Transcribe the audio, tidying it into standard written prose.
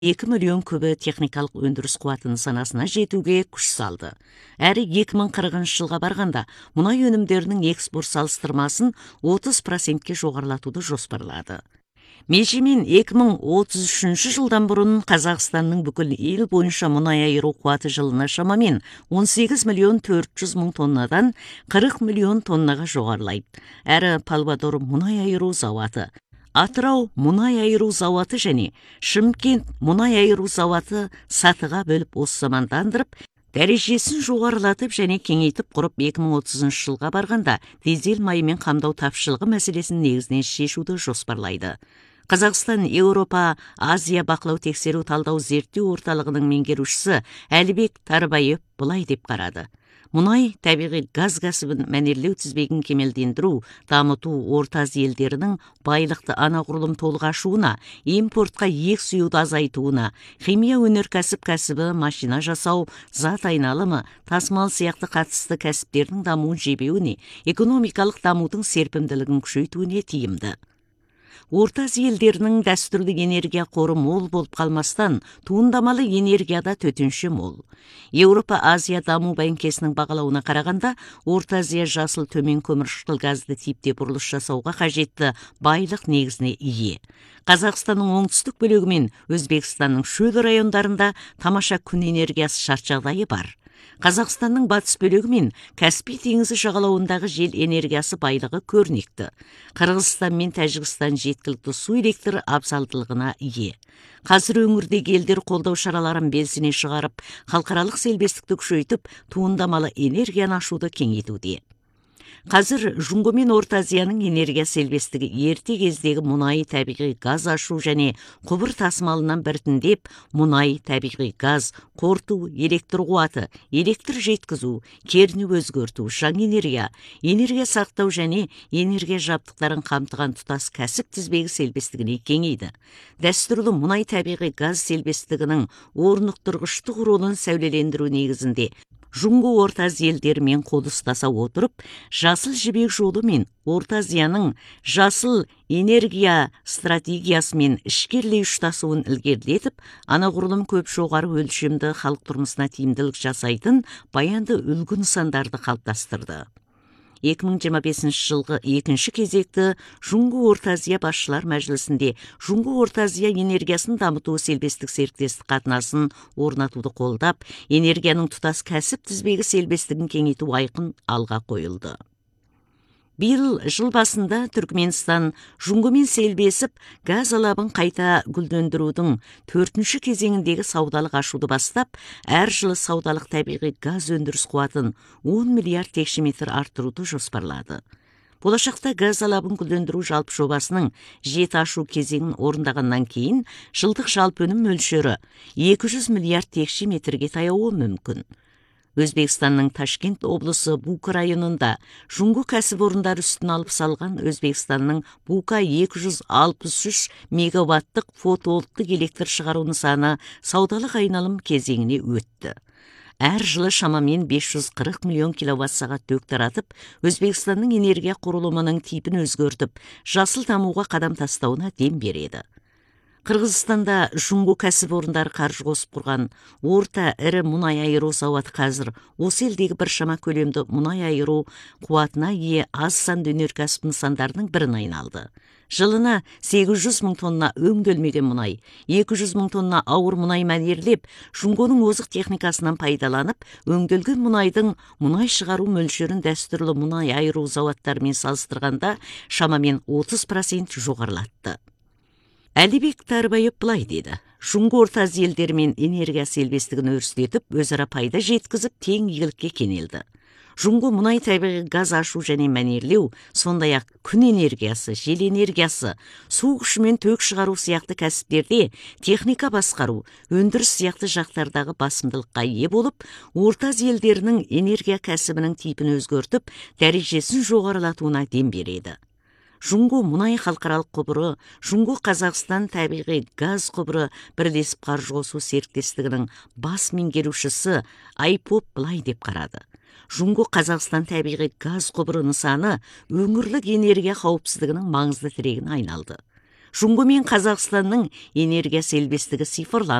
2 миллион көбі техникалық өндіріс қуаты нысанасына жетуге күш салды. Әрі 2040 жылға барғанда мұнай өнімдерінің экспорт салыстырмасын 30%-ке жоғарылатуды жоспарлады. Межемен 2033 жылдан бұрын Қазақстанның бүкіл ел бойынша мұнай айыру қуаты жылына шамамен 18 миллион 400 мың тоннадан 40 миллион тоннаға жоғарылайды. Әрі Павлодар мұнай айыру зауыты, Атырау мұнай айыру зауыты және Шымкент мұнай айыру зауыты сатыға бөліп осы замандандырып, дәрежесін жоғарылатып және кеңейтіп құрып 2030 жылға барғанда дизель майымен қамдау тапшылығы мәселесін негізінен шешуді жоспарлайды. Қазақстан Еуропа Азия бақылау тексеру талдау зерттеу орталығының меңгерушісі Әлібек Тарбаев былай деп қарады. Мұнай табиғи газ кәсібін мәнерлеу тізбегін кемелдендіру, дамыту орта Азия елдерінің байлықты анағұрлым толық ашуына, импортқа ек сүюді азайтуына, химия өнеркәсіп кәсібі, машина жасау, зат айналымы, тасымал сияқты қатысты кәсіптердің дамуын жебеуіне, экономикалық дамудың серпімділігін күшейтуіне тиімді. Орта Азия елдерінің дәстүрлі энергия қоры мол болып қалмастан, туындамалы энергияда төтенше мол. Еуропа Азия даму банкесінің бағалауына қарағанда, Орта Азия жасыл төмен көміршқыл газды типте бұрылыс жасауға қажетті байлық негізіне ие. Қазақстанның оңтүстік бөлігі мен Өзбекстанның шөл райондарында тамаша күн энергиясы шарт жағдайы бар. Қазақстанның батыс бөлігі мен Каспий теңізі жағалауындағы жел энергиясы байлығы көрнекті. Қырғызстан мен Тәжікстан жеткілікті су электр абзалдылығына ие. Қазір өңірдегі елдер қолдау шараларын белсене шығарып, халықаралық серіктестікті күшейтіп, туындамалы энергияны ашуды кеңейтуде. Қазір Жұңғы мен Орта Азияның энергия серіктестігі ерте кездегі мұнай, табиғи газ ашу және құбыр тасымалынан біртіндеп мұнай, табиғи газ, қорыту, электр қуаты, электр жеткізу, кернеу өзгерту, жаңа энергия сақтау және энергия жабдықтарын қамтыған тұтас кәсіп тізбегі серіктестігіне кеңейді. Дәстүрлі мұнай, табиғи газ серіктестігінің орнықтырғыштық ролын сәулелендіру негізінде Жұңғы Орта Азия елдерімен қол ұстаса отырып, жасыл жібек жолы мен Орта Азияның жасыл энергия стратегиясымен ішкерлей ұштасуын ілгерілетіп, анағұрлым көп жоғары өлшемді халық тұрмысына тиімділік жасайтын баянды үлгі нысандарды қалыптастырды. 2025 жылғы екінші кезекті Жұңғы Орта Азия басшылар мәжілісінде Жұңғы Орта Азия энергиясын дамыту серіктестік серіктестік қатынасын орнатуды қолдап, энергияның тұтас кәсіп тізбегі серіктестігін кеңейту айқын алға қойылды. Биыл жыл басында Түркменстан Жұңғымен селбесіп, газ алабын қайта гүлдендірудің 4-ші кезеңіндегі саудалық ашуды бастап, әр жылы саудалық табиғи газ өндіріс қуатын 10 миллиард текше метр арттыруды жоспарлады. Болашақта газ алабын гүлдендіру жалпы жобасының 7 ашу кезеңін орындағаннан кейін, жылдық жалпы өнім мөлшері 200 миллиард текше метрге таяуы мүмкін. Өзбекстанның Ташкент облысы Бука районында Жұңғы кәсіпорындары үстін алып салған Өзбекстанның Бука 263 мегаваттық фотовольттық электр шығару нысаны саудалық айналым кезеңіне өтті. Әр жылы шамамен 540 миллион киловатт сағат ток таратып, Өзбекстанның энергия құрылымының типін өзгертіп, жасыл дамуға қадам тастауына дем береді. Қырғызстанда Жұңғы кәсіпорындары қаржы қосып құрған орта ірі мұнай айыру зауыты қазір осы елдегі біршама көлемді мұнай айыру қуатына ие аз санды өнеркәсіп нысандарының бірін айналды. Жылына 800 мың тонна өңделмеген мұнай, 200 мың тонна ауыр мұнай мәнерлеп, Жұңғының озық техникасынан пайдаланып, өңделген мұнайдың мұнай шығару мөлшерін дәстүрлі мұнай айыру зауыттарымен салыстырғанда шамамен 30% жоғарылатты. Әлібек Тарбаев былай деді. Жұңғы Орта Азия елдерімен энергия серіктестігін өрістетіп, өзара пайда жеткізіп, тең игілікке кенелді. Жұңғы мұнай, табиғи газ ашу және мәнерлеу, сондай-ақ күн энергиясы, жел энергиясы, су күші мен ток шығару сияқты кәсіптерде техника басқару, өндіріс сияқты жақтардағы басымдылыққа ие болып, Орта Азия елдерінің энергия кәсібінің типін өзгертіп, дәрежесін жоғарылатуына дем береді. Жұңғы мұнай халықаралық құбыры, Жұңғы Қазақстан табиғи газ құбыры бірлесіп қаржы қосу серіктестігінің бас меңгерушісі Айпоп былай деп қарады. Жұңғы Қазақстан табиғи газ құбыры нысаны өңірлік энергия қауіпсіздігінің маңызды тірегіне айналды. Шуңгу мен Қазақстанның энергия селбестігі сифырланды.